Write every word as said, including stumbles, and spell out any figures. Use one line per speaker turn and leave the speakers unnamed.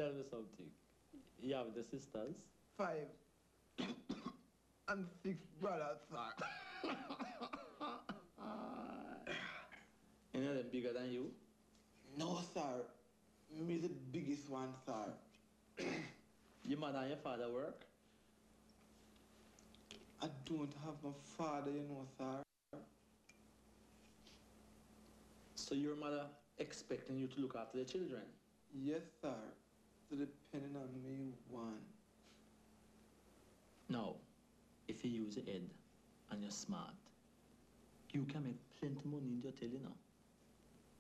Tell me something. You have the sisters?
Five. And six brothers, sir.
Any of them bigger than you?
No, sir. Me the biggest one, sir.
Your mother and your father work?
I don't have my father, you know, sir.
So your mother expecting you to look after the children?
Yes, sir. So depending on me, one.
Now, if you use your head and you're smart, you can make plenty money in your tail, you know.